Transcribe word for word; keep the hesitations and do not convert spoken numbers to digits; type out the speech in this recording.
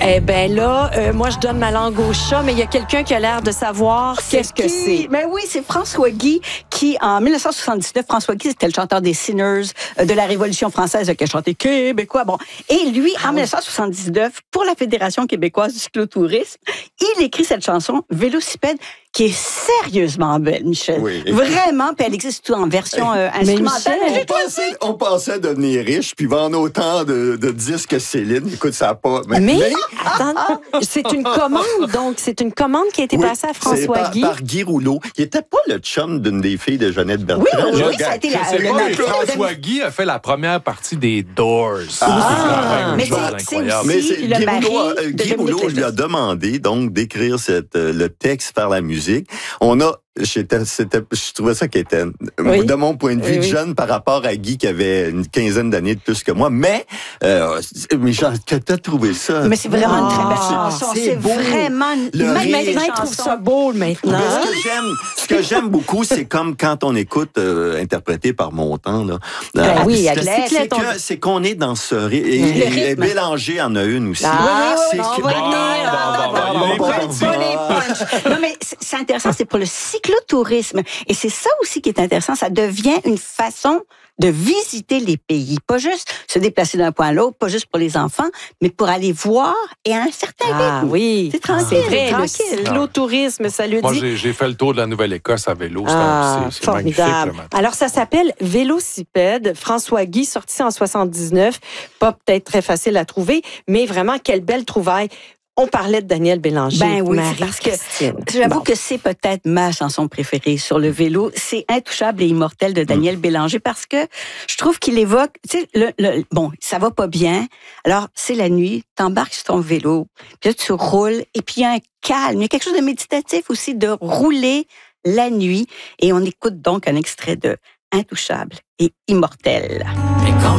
Eh bien là, euh, moi, je donne ma langue au chat, mais il y a quelqu'un qui a l'air de savoir qu'est-ce que c'est. Mais oui, c'est François Guy qui, en dix-neuf cent soixante-dix-neuf, François Guy, c'était le chanteur des Sinners euh, de la Révolution française qui a chanté québécois. Bon. Et lui, Ah en oui. dix-neuf cent soixante-dix-neuf, pour la Fédération québécoise du cyclotourisme, il écrit cette chanson, Vélocipède, qui est sérieusement belle, Michel. Oui. Vraiment, puis elle existe tout en version euh, instrumentale. Michel, On pensait, on pensait devenir riche puis vendre autant de, de disques que Céline. Écoute, ça n'a pas... Mais, mais attends, c'est une commande, donc. C'est une commande qui a été oui, passée à c'est François par, Guy. par Guy Rouleau. Il n'était pas le chum d'une des filles de Jeannette Bertrand. Oui, oui, là, oui, ça a été Je la, sais le pas, mais nom- François Guy a fait la première partie des Doors. Ah, c'est mais quand même une chose c'est- c'est incroyable. aussi- Mais c'est, le Guy mari Rouleau, de euh, Guy Dominique Rouleau lui a Lévis. demandé donc d'écrire cette, euh, le texte, faire la musique. On a J'étais, c'était, je trouvais ça qui était, Oui. de mon point de vue, Oui, oui. jeune par rapport à Guy qui avait une quinzaine d'années de plus que moi. Mais, euh, mais genre, que t'as trouvé ça? Mais c'est vraiment une très belle Ah, chanson. c'est C'est beau. vraiment... Le Même rire. les Maintenant, il trouve chansons- ça beau, maintenant. Mais ce que j'aime, ce que j'aime beaucoup, c'est comme quand on écoute euh, interprété par Montand là. Ben oui, à c'est, bicyclette, c'est, on- que- c'est qu'on est dans ce rythme. Et, Le et, et rythme. Bélanger en a une aussi. Ah, oui, oui, C'est on que- va y Bon, venir. bon, bon, bon, il est Pas parti. les punchs. Non, mais c'est c'est intéressant, c'est pour le cyclotourisme. Et c'est ça aussi qui est intéressant. Ça devient une façon de visiter les pays. Pas juste se déplacer d'un point à l'autre, pas juste pour les enfants, mais pour aller voir et à un certain Ah rythme. oui, C'est tranquille, c'est vrai, le tranquille. cyclotourisme, ça le Moi, dit. j'ai, j'ai fait le tour de la Nouvelle-Écosse à vélo. C'est, Ah, c'est, c'est magnifique. formidable. Le matin. Alors, ça s'appelle Vélocipède. François Guy, sorti en soixante-dix-neuf. Pas peut-être très facile à trouver, mais vraiment, quelle belle trouvaille. On parlait de Daniel Bélanger. Ben oui, Marie c'est parce que Christine. j'avoue Bon. que c'est peut-être ma chanson préférée sur le vélo. C'est Intouchable et immortel de Daniel Bélanger parce que je trouve qu'il évoque, tu sais, le, le, bon, ça va pas bien. Alors, c'est la nuit, t'embarques sur ton vélo, puis là, tu roules, et puis il y a un calme. Il y a quelque chose de méditatif aussi de rouler la nuit. Et on écoute donc un extrait de Intouchable et immortel.